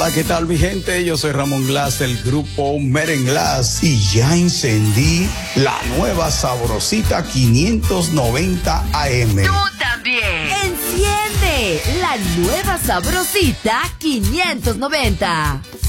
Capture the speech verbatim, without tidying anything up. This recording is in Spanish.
Hola, ¿qué tal mi gente? Yo soy Ramón Glass del grupo Merenglass y ya encendí la nueva sabrosita quinientos noventa A M. ¡Tú también! Enciende la nueva sabrosita quinientos noventa.